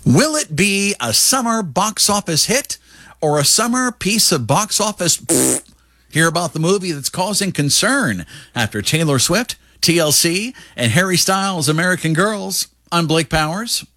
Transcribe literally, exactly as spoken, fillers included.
Will it be a summer box office hit or a summer piece of box office? Pfft. Hear about the movie that's causing concern after Taylor Swift, T L C, and Harry Styles' American Girls. I'm Blake Powers.